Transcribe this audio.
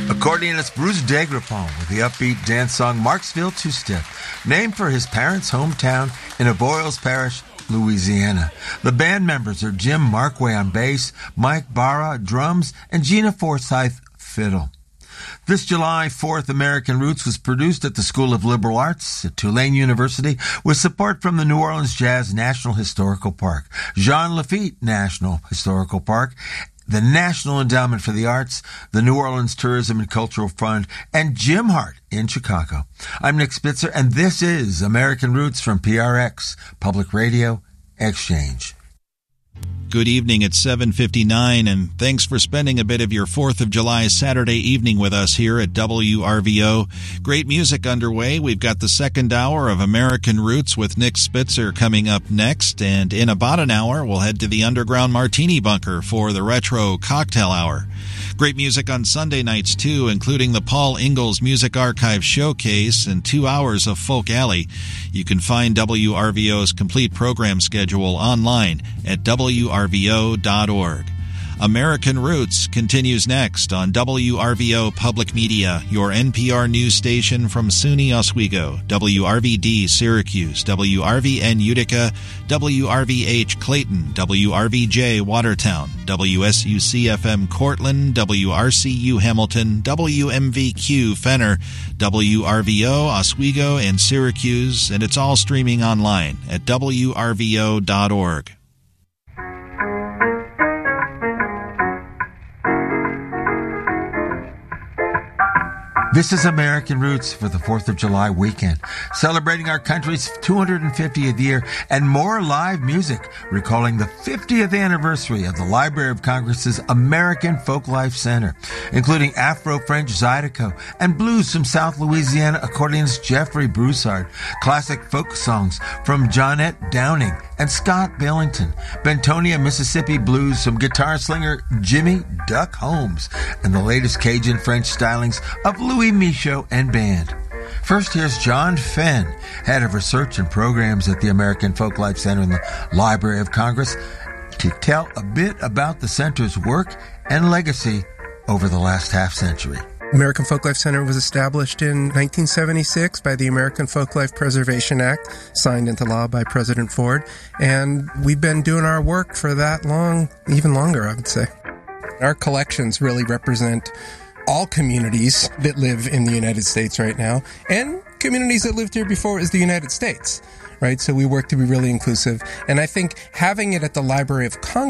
Accordionist Bruce Degrapont with the upbeat dance song Marksville Two-Step, named for his parents' hometown in Avoyelles Parish, Louisiana. The band members are Jim Markway on bass, Mike Barra drums, and Gina Forsyth fiddle. This July 4th, American Roots was produced at the School of Liberal Arts at Tulane University with support from the New Orleans Jazz National Historical Park, Jean Lafitte National Historical Park, the National Endowment for the Arts, the New Orleans Tourism and Cultural Fund, and Jim Hart in Chicago. I'm Nick Spitzer, and this is American Roots from PRX, Public Radio Exchange. Good evening at 7:59, and thanks for spending a bit of your 4th of July Saturday evening with us here at WRVO. Great music underway. We've got the second hour of American Roots with Nick Spitzer coming up next, and in about an hour we'll head to the Underground Martini Bunker for the Retro Cocktail Hour. Great music on Sunday nights, too, including the Paul Ingalls Music Archive Showcase and 2 hours of Folk Alley. You can find WRVO's complete program schedule online at WRVO.org. American Roots continues next on WRVO Public Media, your NPR news station from SUNY Oswego, WRVD Syracuse, WRVN Utica, WRVH Clayton, WRVJ Watertown, WSUC-FM Cortland, WRCU Hamilton, WMVQ Fenner, WRVO Oswego and Syracuse, and it's all streaming online at WRVO.org. This is American Roots for the 4th of July weekend, celebrating our country's 250th year and more live music, recalling the 50th anniversary of the Library of Congress's American Folklife Center, including Afro-French Zydeco and blues from South Louisiana accordionist Jeffrey Broussard, classic folk songs from Johnette Downing and Scott Billington, Bentonia, Mississippi blues from guitar slinger Jimmy Duck Holmes, and the latest Cajun French stylings of Louis Michaud and band. First, here's John Fenn, head of research and programs at the American Folklife Center in the Library of Congress, to tell a bit about the center's work and legacy over the last half-century. American Folklife Center was established in 1976 by the American Folklife Preservation Act, signed into law by President Ford, and we've been doing our work for that long, even longer, I would say. Our collections really represent all communities that live in the United States right now, and communities that lived here before it was the United States, right? So we work to be really inclusive, and I think having it at the Library of Congress